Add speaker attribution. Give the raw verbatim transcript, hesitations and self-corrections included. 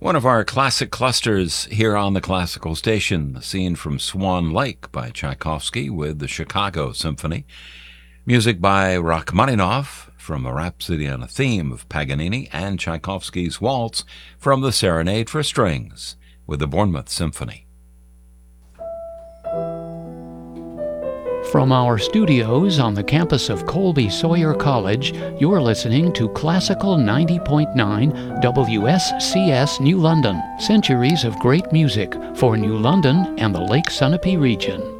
Speaker 1: One of our classic clusters here on the Classical Station, the scene from Swan Lake by Tchaikovsky with the Chicago Symphony. Music by Rachmaninoff from A Rhapsody on a Theme of Paganini, and Tchaikovsky's Waltz from the Serenade for Strings with the Bournemouth Symphony.
Speaker 2: From our studios on the campus of Colby Sawyer College, you're listening to Classical ninety point nine W S C S New London, centuries of great music for New London and the Lake Sunapee region.